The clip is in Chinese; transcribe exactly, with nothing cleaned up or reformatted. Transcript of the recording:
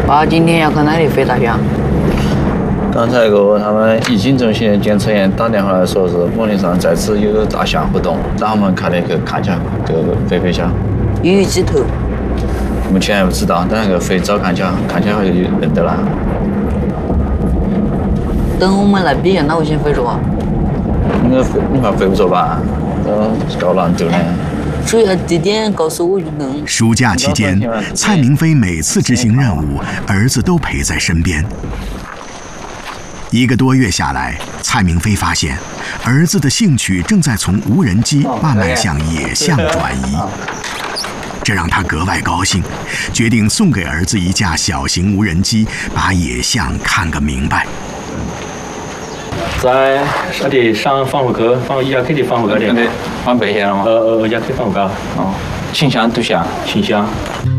爸今天要去哪里飞大象？ 刚才个他们疫情中心的检测员打电话来说是摩天上在此有个大象活动，让我们快点去看一下，去飞飞下。 有几头？ 目前还不知道，等那个飞早看起来，看起来好像就认得了。 等我们来比，那我先飞着啊。 应该飞，你怕飞不着吧？嗯，高难度呢。 主要地点告诉我就能。 暑假期间，蔡明飞每次执行任务，儿子都陪在身边。一个多月下来，蔡明飞发现，儿子的兴趣正在从无人机慢慢向野象转移，这让他格外高兴，决定送给儿子一架小型无人机，把野象看个明白。 在沙地上防护科，防一下肯定防护高点。 对，防备些了吗？ 呃呃，一下可以防护高。 哦，形象对象， 形象。